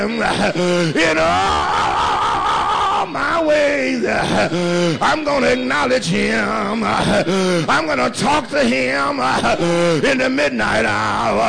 in all my ways. I'm going to acknowledge him. I'm going to talk to him in the midnight hour.